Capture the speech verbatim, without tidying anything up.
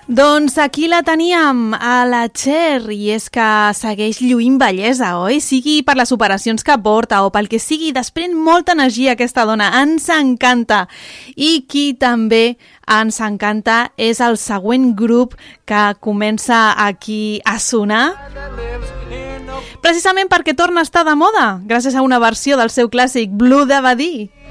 Doncs aquí la teníem, a la Cher, i és que segueix lluint bellesa, oi? Sigui per les operacions que porta o pel que sigui, desprèn molta energia aquesta dona, ens encanta. I qui també ens encanta és el següent grup que comença aquí a sonar, precisament perquè torna a estar de moda, gràcies a una versió del seu clàssic Blue Dabadi.